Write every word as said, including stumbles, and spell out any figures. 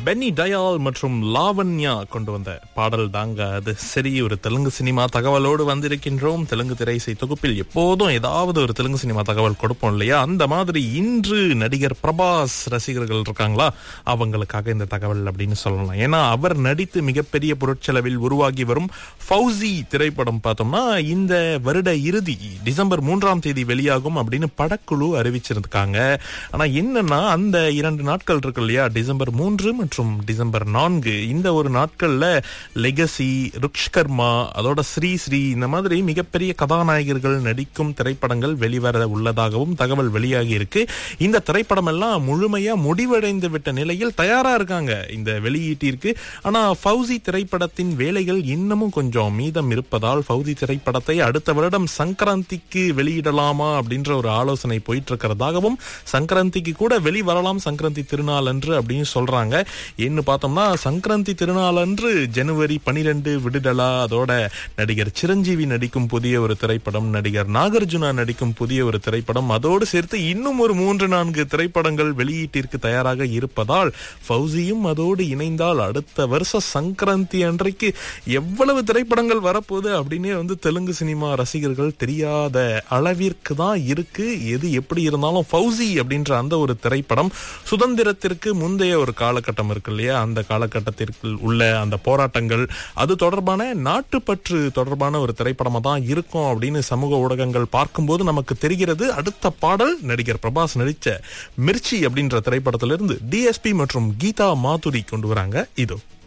Penney டயால் மற்றும் லாவண்யா கொண்டு வந்த பாடல் தாங்க அது. சரி, ஒரு தெலுங்கு சினிமா தகவலோடு வந்திருக்கின்றோம். தெலுங்கு திரைசை தொகுப்பில் எப்போதும் ஏதாவது ஒரு தெலுங்கு சினிமா தகவல் கொடுப்போம் இல்லையா? அந்த மாதிரி இன்று நடிகர் பிரபாஸ் ரசிகர்கள் இருக்காங்களா, அவங்களுக்காக இந்த தகவல் அப்படின்னு சொல்லலாம். ஏன்னா அவர் நடித்து மிகப்பெரிய பொருட்செலவில் உருவாகி வரும் ஃபௌசி திரைப்படம் பார்த்தோம்னா இந்த வருட இறுதி டிசம்பர் மூன்றாம் தேதி வெளியாகும் அப்படின்னு படக்குழு அறிவிச்சிருக்காங்க. ஆனா என்னன்னா, அந்த இரண்டு நாட்கள் இருக்கு இல்லையா, டிசம்பர் மூன்று மற்றும் டிசம்பர் நான்கு, இந்த ஒரு நாட்கள்ல லெகசி, ருக்ஷ்கர்மா, அதோட ஸ்ரீ ஸ்ரீ இந்த மாதிரி மிகப்பெரிய கதாநாயகர்கள் நடிக்கும் திரைப்படங்கள் வெளிவர உள்ளதாகவும் தகவல் வெளியாகி இருக்கு. இந்த திரைப்படம் எல்லாம் முழுமையா முடிவடைந்து விட்ட நிலையில் தயாரா இருக்காங்க இந்த வெளியீட்டிற்கு. ஆனா ஃபௌசி திரைப்படத்தின் வேலைகள் இன்னமும் கொஞ்சம் மீதம் இருப்பதால் ஃபௌசி திரைப்படத்தை அடுத்த வருடம் சங்கராந்திக்கு வெளியிடலாமா அப்படின்ற ஒரு ஆலோசனை போயிட்டு இருக்கிறதாகவும், சங்கராந்திக்கு கூட வெளிவரலாம் சங்கராந்தி திருநாள் அன்று அப்படின்னு சொல்றாங்க. என்ன பார்த்தோம்னா, சங்கராந்தி திருநாள் அன்று ஜனவரி பனிரெண்டு விடுதலா, அதோட நடிகர் சிரஞ்சீவி நடிக்கும் புதிய ஒரு திரைப்படம், நடிகர் நாகார்ஜுனா நடிக்கும் புதிய ஒரு திரைப்படம், அதோடு சேர்த்து இன்னும் ஒரு மூன்று நான்கு திரைப்படங்கள் வெளியீட்டிற்கு தயாராக இருப்பதால் ஃபௌசியும் அதோடு இணைந்தால் அடுத்த வருஷ சங்கராந்தி அன்றைக்கு எவ்வளவு திரைப்படங்கள் வரப்போகுது அப்படின்னே வந்து தெலுங்கு சினிமா ரசிகர்கள் தெரியாத அளவிற்கு தான் இருக்கு. எது எப்படி இருந்தாலும் ஃபௌசி அப்படின்ற அந்த ஒரு திரைப்படம் சுதந்திரத்திற்கு முந்தைய ஒரு காலகட்டம் இருக்கு இல்லையா, அந்த காலகட்டத்திற்கு உள்ள அந்த போராட்டங்கள், அது தொடர்பான நாட்டுப்பற்று தொடர்பான ஒரு திரைப்படமா தான் இருக்கும் அப்படின்னு சமூக ஊடகங்கள் பார்க்கும்போது நமக்கு தெரிகிறது. அடுத்த பாடல் நடிகர் பிரபாஸ் நடிச்ச மிர்ச்சி அப்படின்ற திரைப்படத்திலிருந்து டிஎஸ்பி மற்றும் கீதா மாதுரி கொண்டு வராங்க. இதோ